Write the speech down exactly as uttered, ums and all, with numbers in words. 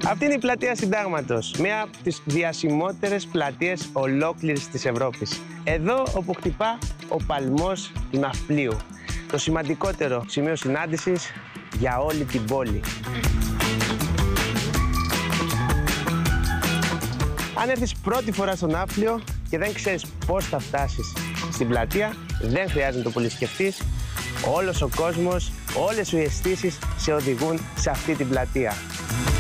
Αυτή είναι η πλατεία Συντάγματος, μία από τις διασημότερες πλατείες ολόκληρης της Ευρώπης. Εδώ όπου χτυπά ο παλμός του ναυπλίου. Το σημαντικότερο σημείο συνάντησης για όλη την πόλη. Αν έρθεις πρώτη φορά στο Ναύπλιο και δεν ξέρεις πώς θα φτάσεις στην πλατεία, δεν χρειάζεται να το πολύ σκεφτείς. Όλος ο κόσμος, όλες οι αισθήσεις σε οδηγούν σε αυτή την πλατεία.